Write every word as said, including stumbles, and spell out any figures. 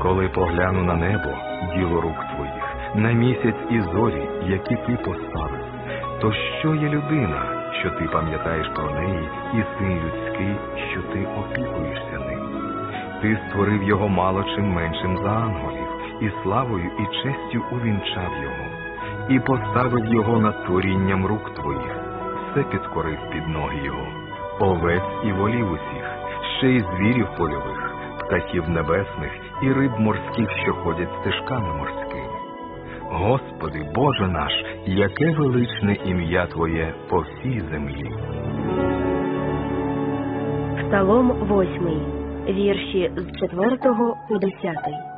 Коли погляну на небо, діло рук твоїх, на місяць і зорі, які ти поставив, то що є людина, що ти пам'ятаєш про неї, і син людський, що ти опікуєшся ним? Ти створив його мало чим меншим за ангелів, і славою, і честю увінчав його, і поставив його над творінням рук твоїх, все підкорив під ноги його, овець і волів усіх, ще й звірів польових, птахів небесних і риб морських, що ходять стежками морськими. Господи, Боже наш, яке величне ім'я Твоє по всій землі. Псалом восьмий, вірші з четвертого по десятий.